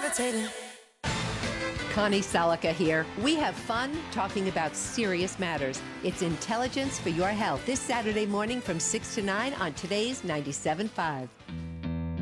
levitating. Connie Salika here. We have fun talking about serious matters. It's intelligence for your health this Saturday morning from 6 to 9 on today's 97.5.